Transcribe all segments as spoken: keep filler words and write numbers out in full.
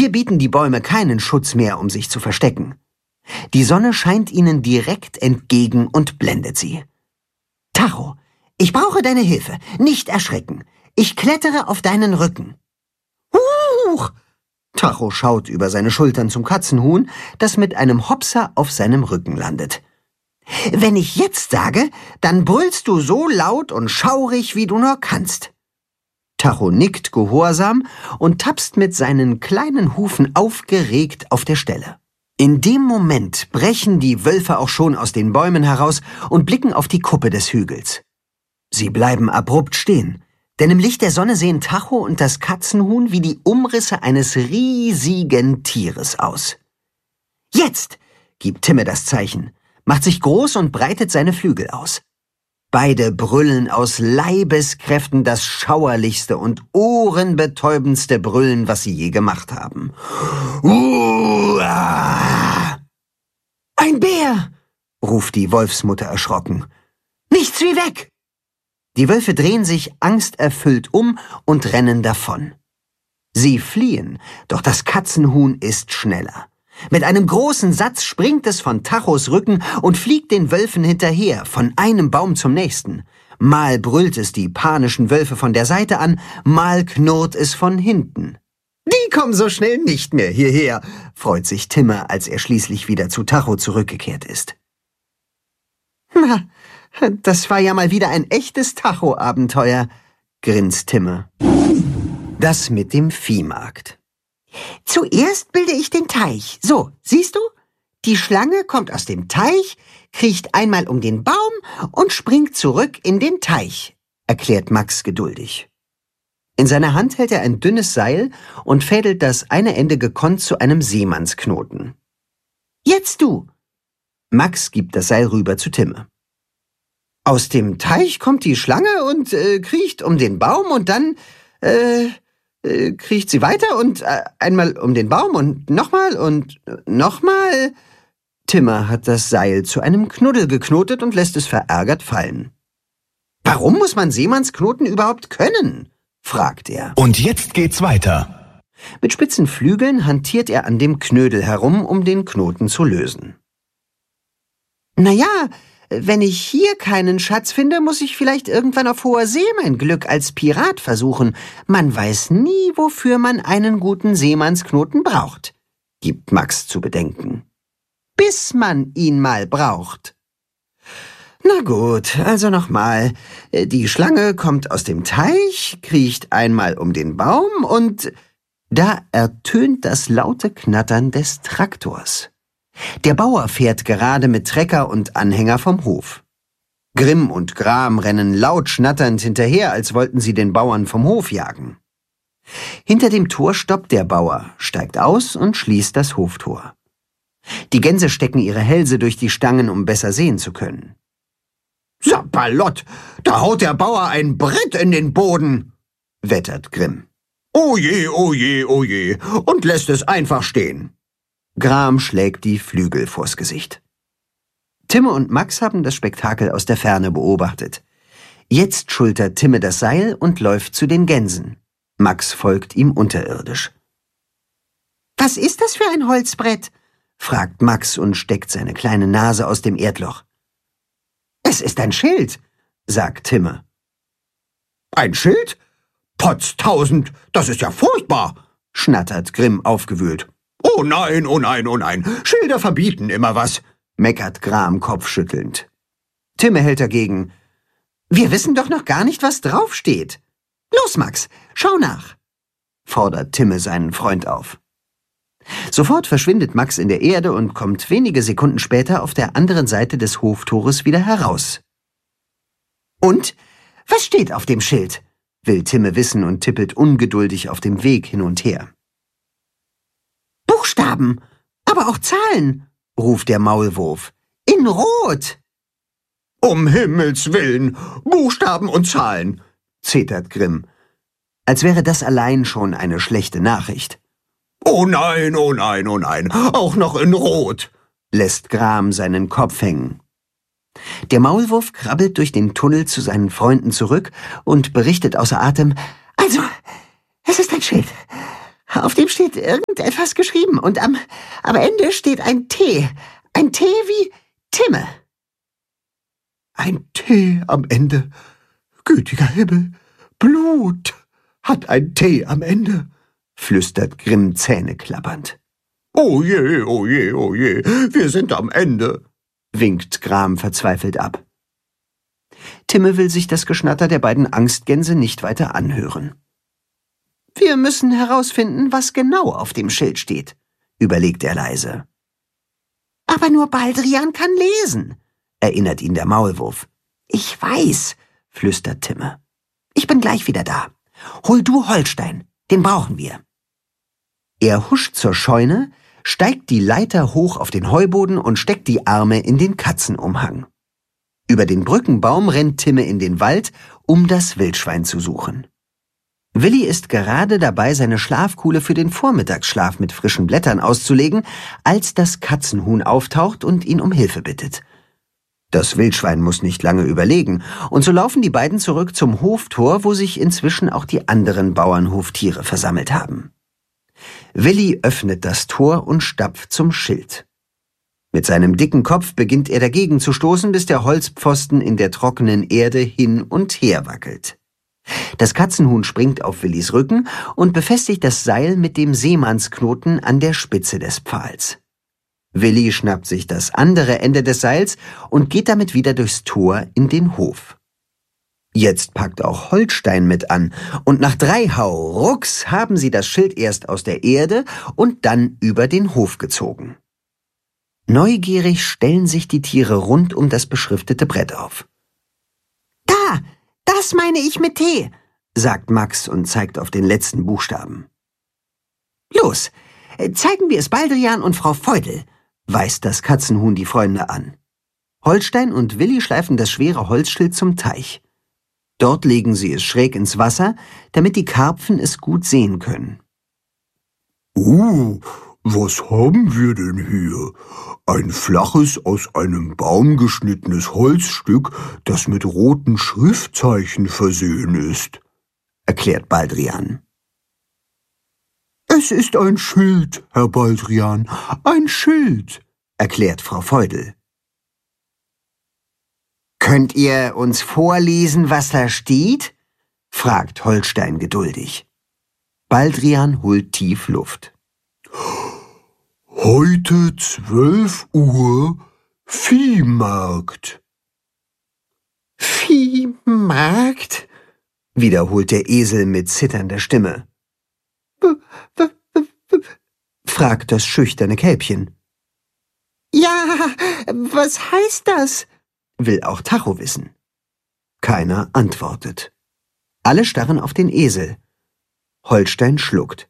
Hier bieten die Bäume keinen Schutz mehr, um sich zu verstecken. Die Sonne scheint ihnen direkt entgegen und blendet sie. »Tacho, ich brauche deine Hilfe. Nicht erschrecken. Ich klettere auf deinen Rücken.« »Huch!« Tacho schaut über seine Schultern zum Katzenhuhn, das mit einem Hopser auf seinem Rücken landet. »Wenn ich jetzt sage, dann brüllst du so laut und schaurig, wie du nur kannst.« Tacho nickt gehorsam und tapst mit seinen kleinen Hufen aufgeregt auf der Stelle. In dem Moment brechen die Wölfe auch schon aus den Bäumen heraus und blicken auf die Kuppe des Hügels. Sie bleiben abrupt stehen, denn im Licht der Sonne sehen Tacho und das Katzenhuhn wie die Umrisse eines riesigen Tieres aus. »Jetzt«, gibt Timme das Zeichen, macht sich groß und breitet seine Flügel aus. Beide brüllen aus Leibeskräften das schauerlichste und ohrenbetäubendste Brüllen, was sie je gemacht haben. Uah! »Ein Bär«, ruft die Wolfsmutter erschrocken. »Nichts wie weg!« Die Wölfe drehen sich angsterfüllt um und rennen davon. Sie fliehen, doch das Katzenhuhn ist schneller. Mit einem großen Satz springt es von Tachos Rücken und fliegt den Wölfen hinterher, von einem Baum zum nächsten. Mal brüllt es die panischen Wölfe von der Seite an, mal knurrt es von hinten. »Die kommen so schnell nicht mehr hierher«, freut sich Timme, als er schließlich wieder zu Tacho zurückgekehrt ist. »Na, das war ja mal wieder ein echtes Tacho-Abenteuer«, grinst Timme. Das mit dem Viehmarkt. »Zuerst bilde ich den Teich. So, siehst du? Die Schlange kommt aus dem Teich, kriecht einmal um den Baum und springt zurück in den Teich«, erklärt Max geduldig. In seiner Hand hält er ein dünnes Seil und fädelt das eine Ende gekonnt zu einem Seemannsknoten. »Jetzt du!« Max gibt das Seil rüber zu Timme. »Aus dem Teich kommt die Schlange und äh, kriecht um den Baum und dann, äh, äh, kriecht sie weiter und äh, einmal um den Baum und nochmal und äh, nochmal.« Timme hat das Seil zu einem Knuddel geknotet und lässt es verärgert fallen. »Warum muss man Seemannsknoten überhaupt können?« fragt er. Und jetzt geht's weiter. Mit spitzen Flügeln hantiert er an dem Knödel herum, um den Knoten zu lösen. »Na ja, wenn ich hier keinen Schatz finde, muss ich vielleicht irgendwann auf hoher See mein Glück als Pirat versuchen. Man weiß nie, wofür man einen guten Seemannsknoten braucht«, gibt Max zu bedenken. »Bis man ihn mal braucht.« »Na gut, also nochmal. Die Schlange kommt aus dem Teich, kriecht einmal um den Baum und...« Da ertönt das laute Knattern des Traktors. Der Bauer fährt gerade mit Trecker und Anhänger vom Hof. Grimm und Gram rennen laut schnatternd hinterher, als wollten sie den Bauern vom Hof jagen. Hinter dem Tor stoppt der Bauer, steigt aus und schließt das Hoftor. Die Gänse stecken ihre Hälse durch die Stangen, um besser sehen zu können. »Sapperlott, da haut der Bauer ein Brett in den Boden«, wettert Grimm. »O je, o je, o je«, und lässt es einfach stehen. Gram schlägt die Flügel vors Gesicht. Timme und Max haben das Spektakel aus der Ferne beobachtet. Jetzt schultert Timme das Seil und läuft zu den Gänsen. Max folgt ihm unterirdisch. »Was ist das für ein Holzbrett?« fragt Max und steckt seine kleine Nase aus dem Erdloch. »Es ist ein Schild«, sagt Timme. »Ein Schild? Potztausend, das ist ja furchtbar«, schnattert Grimm aufgewühlt. »Oh nein, oh nein, oh nein, Schilder verbieten immer was«, meckert Gram kopfschüttelnd. Timme hält dagegen. »Wir wissen doch noch gar nicht, was draufsteht. Los, Max, schau nach«, fordert Timme seinen Freund auf. Sofort verschwindet Max in der Erde und kommt wenige Sekunden später auf der anderen Seite des Hoftores wieder heraus. »Und? Was steht auf dem Schild?« will Timme wissen und tippelt ungeduldig auf dem Weg hin und her. »Buchstaben, aber auch Zahlen«, ruft der Maulwurf. »In Rot!« »Um Himmels Willen, Buchstaben und Zahlen«, zetert Grimm. Als wäre das allein schon eine schlechte Nachricht. »Oh nein, oh nein, oh nein, auch noch in Rot«, lässt Gram seinen Kopf hängen. Der Maulwurf krabbelt durch den Tunnel zu seinen Freunden zurück und berichtet außer Atem, »Also, es ist ein Schild. Auf dem steht irgendetwas geschrieben und am, am Ende steht ein T. Ein T wie Timme. Ein T am Ende. Gütiger Himmel, Blut hat ein T am Ende, flüstert Grimm zähneklappernd. Oh je, oh je, oh je, wir sind am Ende, winkt Gram verzweifelt ab. Timme will sich das Geschnatter der beiden Angstgänse nicht weiter anhören. Wir müssen herausfinden, was genau auf dem Schild steht, überlegt er leise. Aber nur Baldrian kann lesen, erinnert ihn der Maulwurf. Ich weiß, flüstert Timme. Ich bin gleich wieder da. Hol du Holstein, den brauchen wir. Er huscht zur Scheune, steigt die Leiter hoch auf den Heuboden und steckt die Arme in den Katzenumhang. Über den Brückenbaum rennt Timme in den Wald, um das Wildschwein zu suchen. Willi ist gerade dabei, seine Schlafkuhle für den Vormittagsschlaf mit frischen Blättern auszulegen, als das Katzenhuhn auftaucht und ihn um Hilfe bittet. Das Wildschwein muss nicht lange überlegen, und so laufen die beiden zurück zum Hoftor, wo sich inzwischen auch die anderen Bauernhoftiere versammelt haben. Willi öffnet das Tor und stapft zum Schild. Mit seinem dicken Kopf beginnt er dagegen zu stoßen, bis der Holzpfosten in der trockenen Erde hin und her wackelt. Das Katzenhuhn springt auf Willis Rücken und befestigt das Seil mit dem Seemannsknoten an der Spitze des Pfahls. Willi schnappt sich das andere Ende des Seils und geht damit wieder durchs Tor in den Hof. Jetzt packt auch Holstein mit an, und nach drei Haurucks haben sie das Schild erst aus der Erde und dann über den Hof gezogen. Neugierig stellen sich die Tiere rund um das beschriftete Brett auf. Da, das meine ich mit T, sagt Max und zeigt auf den letzten Buchstaben. Los, zeigen wir es Baldrian und Frau Feudel, weist das Katzenhuhn die Freunde an. Holstein und Willi schleifen das schwere Holzschild zum Teich. Dort legen sie es schräg ins Wasser, damit die Karpfen es gut sehen können. Uh, was haben wir denn hier? Ein flaches, aus einem Baum geschnittenes Holzstück, das mit roten Schriftzeichen versehen ist, erklärt Baldrian. Es ist ein Schild, Herr Baldrian, ein Schild, erklärt Frau Feudel. Könnt ihr uns vorlesen, was da steht? Fragt Holstein geduldig. Baldrian holt tief Luft. Heute zwölf Uhr, Viehmarkt. Viehmarkt? Wiederholt der Esel mit zitternder Stimme. B b b fragt das schüchterne Kälbchen. Ja, was heißt das? Will auch Tacho wissen. Keiner antwortet. Alle starren auf den Esel. Holstein schluckt.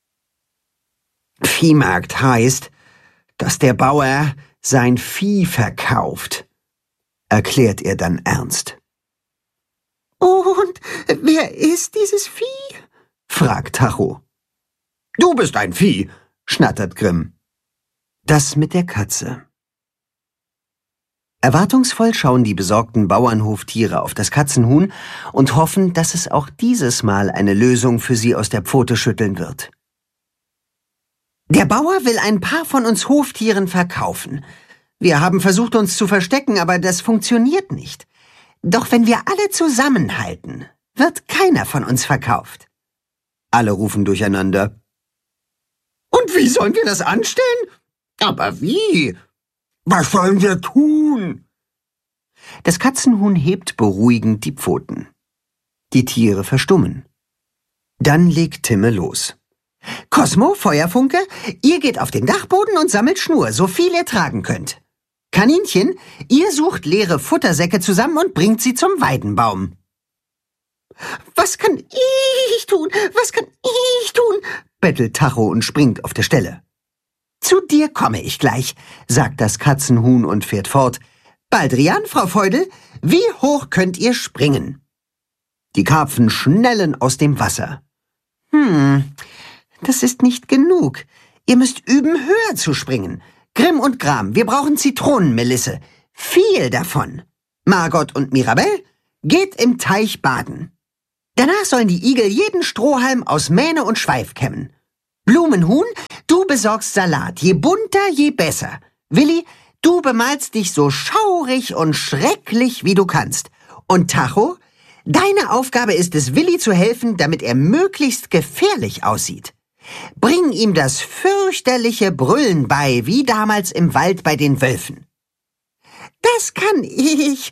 Viehmarkt heißt, dass der Bauer sein Vieh verkauft, erklärt er dann ernst. Und wer ist dieses Vieh? Fragt Tacho. Du bist ein Vieh, schnattert Grimm. Das mit der Katze. Erwartungsvoll schauen die besorgten Bauernhoftiere auf das Katzenhuhn und hoffen, dass es auch dieses Mal eine Lösung für sie aus der Pfote schütteln wird. Der Bauer will ein paar von uns Hoftieren verkaufen. Wir haben versucht, uns zu verstecken, aber das funktioniert nicht. Doch wenn wir alle zusammenhalten, wird keiner von uns verkauft. Alle rufen durcheinander. Und wie sollen wir das anstellen? Aber wie? Was sollen wir tun? Das Katzenhuhn hebt beruhigend die Pfoten. Die Tiere verstummen. Dann legt Timme los. Cosmo, Feuerfunke, ihr geht auf den Dachboden und sammelt Schnur, so viel ihr tragen könnt. Kaninchen, ihr sucht leere Futtersäcke zusammen und bringt sie zum Weidenbaum. Was kann ich tun? Was kann ich tun? Bettelt Tacho und springt auf der Stelle. Zu dir komme ich gleich, sagt das Katzenhuhn und fährt fort. Baldrian, Frau Feudel, wie hoch könnt ihr springen? Die Karpfen schnellen aus dem Wasser. Hm, das ist nicht genug. Ihr müsst üben, höher zu springen. Grimm und Gram, wir brauchen Zitronenmelisse. Viel davon. Margot und Mirabell, geht im Teich baden. Danach sollen die Igel jeden Strohhalm aus Mähne und Schweif kämmen. Blumenhuhn, du besorgst Salat. Je bunter, je besser. Willi, du bemalst dich so schaurig und schrecklich, wie du kannst. Und Tacho, deine Aufgabe ist es, Willi zu helfen, damit er möglichst gefährlich aussieht. Bring ihm das fürchterliche Brüllen bei, wie damals im Wald bei den Wölfen. Das kann ich,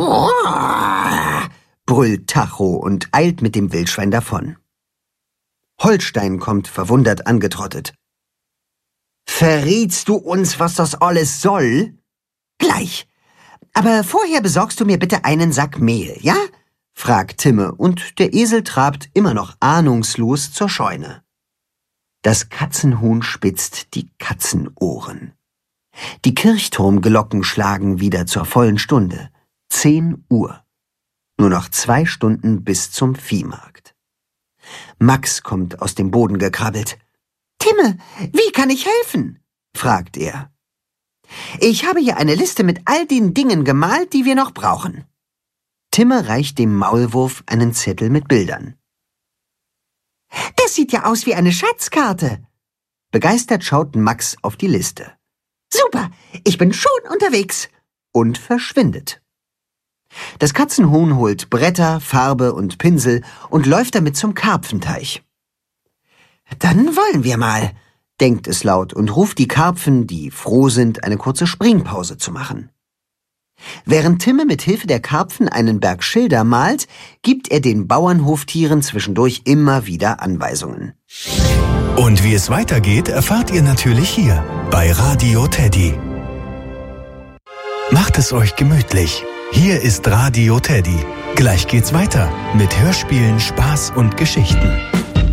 brüllt Tacho und eilt mit dem Wildschwein davon. Holstein kommt verwundert angetrottet. Verrätst du uns, was das alles soll? Gleich. Aber vorher besorgst du mir bitte einen Sack Mehl, ja? Fragt Timme, und der Esel trabt immer noch ahnungslos zur Scheune. Das Katzenhuhn spitzt die Katzenohren. Die Kirchturmglocken schlagen wieder zur vollen Stunde. Zehn Uhr. Nur noch zwei Stunden bis zum Viehmarkt. Max kommt aus dem Boden gekrabbelt. »Timme, wie kann ich helfen?« fragt er. »Ich habe hier eine Liste mit all den Dingen gemalt, die wir noch brauchen.« Timme reicht dem Maulwurf einen Zettel mit Bildern. »Das sieht ja aus wie eine Schatzkarte!« Begeistert schaut Max auf die Liste. »Super, ich bin schon unterwegs!« und verschwindet. Das Katzenhuhn holt Bretter, Farbe und Pinsel und läuft damit zum Karpfenteich. »Dann wollen wir mal«, denkt es laut und ruft die Karpfen, die froh sind, eine kurze Springpause zu machen. Während Timme mit Hilfe der Karpfen einen Berg Schilder malt, gibt er den Bauernhoftieren zwischendurch immer wieder Anweisungen. Und wie es weitergeht, erfahrt ihr natürlich hier bei Radio Teddy. Macht es euch gemütlich. Hier ist Radio Teddy. Gleich geht's weiter mit Hörspielen, Spaß und Geschichten.